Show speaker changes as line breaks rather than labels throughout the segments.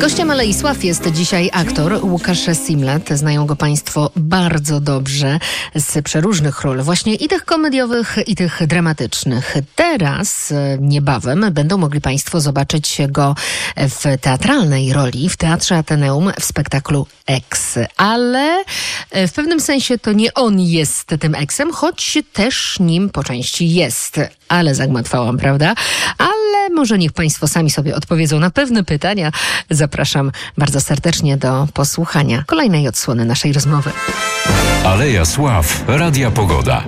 Gościem Alei Sław jest dzisiaj aktor Łukasz Simlat. Znają go Państwo bardzo dobrze z przeróżnych ról, właśnie i tych komediowych, i tych dramatycznych. Teraz, niebawem, będą mogli Państwo zobaczyć go w teatralnej roli w Teatrze Ateneum w spektaklu Eks. Ale w pewnym sensie to nie on jest tym Eksem, choć też nim po części jest. Ale zagmatwałam, prawda? Ale może niech Państwo sami sobie odpowiedzą na pewne pytania. Zapraszam bardzo serdecznie do posłuchania kolejnej odsłony naszej rozmowy.
Aleja Sław, Radia Pogoda.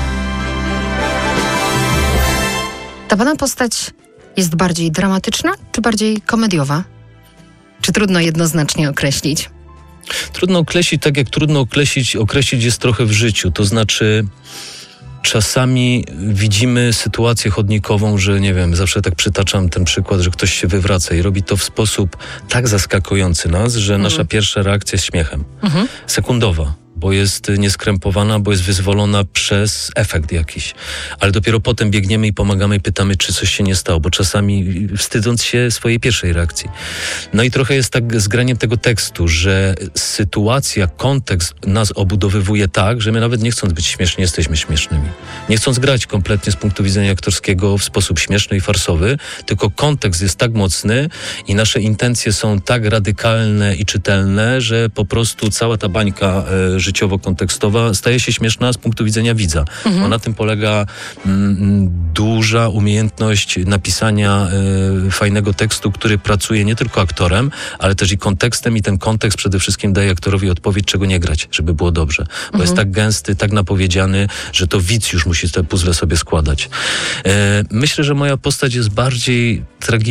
Ta Pana postać jest bardziej dramatyczna, czy bardziej komediowa? Czy trudno jednoznacznie określić?
Trudno określić, tak jak trudno określić jest trochę w życiu. To znaczy, czasami widzimy sytuację chodnikową, że nie wiem, zawsze tak przytaczam ten przykład, że ktoś się wywraca i robi to w sposób tak zaskakujący nas, że nasza pierwsza reakcja jest śmiechem. Sekundowa. Bo jest nieskrępowana, bo jest wyzwolona przez efekt jakiś. Ale dopiero potem biegniemy i pomagamy i pytamy, czy coś się nie stało, bo czasami wstydząc się swojej pierwszej reakcji. No i trochę jest tak z graniem tego tekstu, że sytuacja, kontekst nas obudowywuje tak, że my nawet nie chcąc być śmieszni, jesteśmy śmiesznymi. Nie chcąc grać kompletnie z punktu widzenia aktorskiego w sposób śmieszny i farsowy, tylko kontekst jest tak mocny i nasze intencje są tak radykalne i czytelne, że po prostu cała ta bańka życiowo-kontekstowa staje się śmieszna z punktu widzenia widza. Bo na tym polega duża umiejętność napisania fajnego tekstu, który pracuje nie tylko aktorem, ale też i kontekstem i ten kontekst przede wszystkim daje aktorowi odpowiedź, czego nie grać, żeby było dobrze. Bo jest tak gęsty, tak napowiedziany, że to widz już musi te puzzle sobie składać. Myślę, że moja postać jest bardziej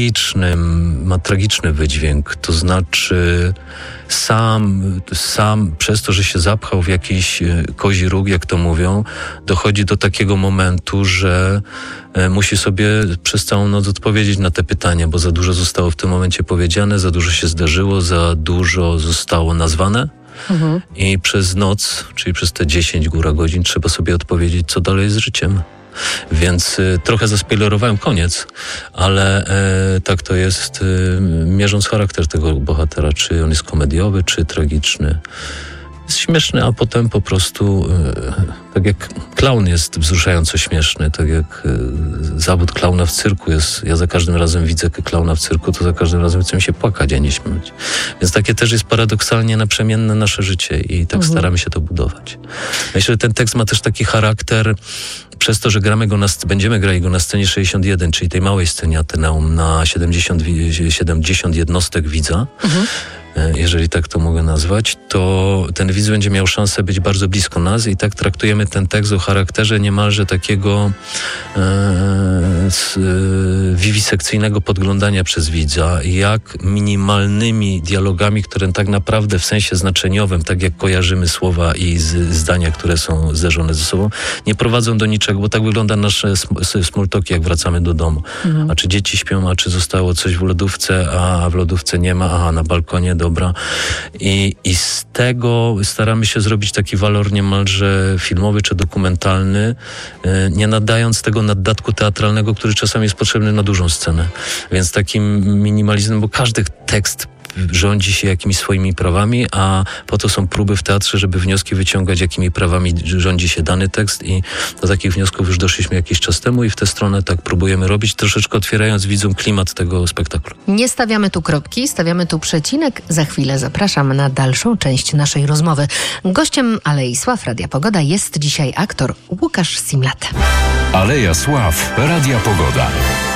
ma tragiczny wydźwięk. To znaczy sam przez to, że się zapchał w jakiś kozi róg, jak to mówią, dochodzi do takiego momentu, że musi sobie przez całą noc odpowiedzieć na te pytania, bo za dużo zostało w tym momencie powiedziane, za dużo się zdarzyło, za dużo zostało nazwane. I przez noc, czyli przez te 10 góra godzin, trzeba sobie odpowiedzieć, co dalej z życiem. Więc trochę zaspoilerowałem koniec, ale tak to jest, mierząc charakter tego bohatera, czy on jest komediowy, czy tragiczny. Jest śmieszny, a potem po prostu, tak jak klaun jest wzruszająco śmieszny, tak jak zawód klauna w cyrku jest, ja za każdym razem widzę klauna w cyrku, to za każdym razem chcę mi się płakać, a nie śmiać. Więc takie też jest paradoksalnie naprzemienne nasze życie i tak staramy się to budować. Myślę, że ten tekst ma też taki charakter, przez to, że będziemy grali go na scenie 61, czyli tej małej scenie Ateneum, na 70 jednostek widza, jeżeli tak to mogę nazwać, to ten widz będzie miał szansę być bardzo blisko nas i tak traktujemy ten tekst o charakterze niemalże takiego wiwisekcyjnego podglądania przez widza, jak minimalnymi dialogami, które tak naprawdę w sensie znaczeniowym, tak jak kojarzymy słowa i zdania, które są zderzone ze sobą, nie prowadzą do niczego, bo tak wygląda nasze small talki, jak wracamy do domu. A czy dzieci śpią, a czy zostało coś w lodówce, a w lodówce nie ma, a na balkonie, dobra. I z tego staramy się zrobić taki walor niemalże filmowy czy dokumentalny, nie nadając tego naddatku teatralnego, który czasami jest potrzebny na dużą scenę. Więc takim minimalizmem, bo każdy tekst rządzi się jakimiś swoimi prawami, a po to są próby w teatrze, żeby wnioski wyciągać, jakimi prawami rządzi się dany tekst i do takich wniosków już doszliśmy jakiś czas temu i w tę stronę tak próbujemy robić, troszeczkę otwierając widzom klimat tego spektaklu.
Nie stawiamy tu kropki, stawiamy tu przecinek. Za chwilę zapraszam na dalszą część naszej rozmowy. Gościem Alei Sław Radia Pogoda jest dzisiaj aktor Łukasz Simlat.
Aleja Sław, Radia Pogoda.